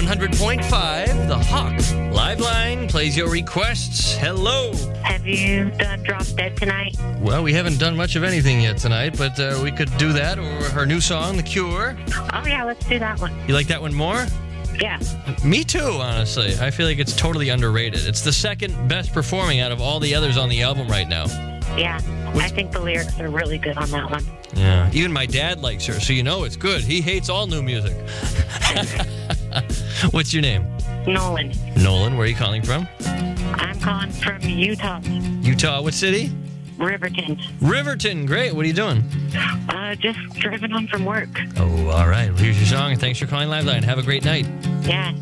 100.5, The Hawk. Live line plays your requests. Hello. Have you done Drop Dead tonight? Well, we haven't done much of anything yet tonight, but we could do that, or her new song, The Cure. Oh, yeah, let's do that one. You like that one more? Yeah. Me too, honestly. I feel like it's totally underrated. It's the second best performing out of all the others on the album right now. Yeah. I think the lyrics are really good on that one. Yeah. Even my dad likes her, so you know it's good. He hates all new music. What's your name? Nolan. Nolan, where are you calling from? I'm calling from Utah. Utah, what city? Riverton. Riverton, great. What are you doing? Just driving home from work. Oh, all right. Well, here's your song, and thanks for calling Live Line. Have a great night. Yeah,